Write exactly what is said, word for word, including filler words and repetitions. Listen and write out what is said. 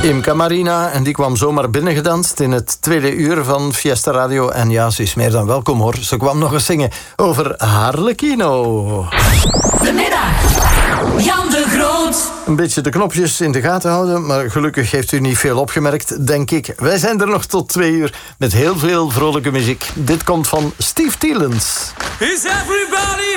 Imca Marina, en die kwam zomaar binnengedanst in het tweede uur van Fiesta Radio. En ja, ze is meer dan welkom hoor. Ze kwam nog eens zingen over Harlequino. De middag, Jan de Groot. Een beetje de knopjes in de gaten houden, maar gelukkig heeft u niet veel opgemerkt, denk ik. Wij zijn er nog tot twee uur met heel veel vrolijke muziek. Dit komt van Steve Thielens. Is everybody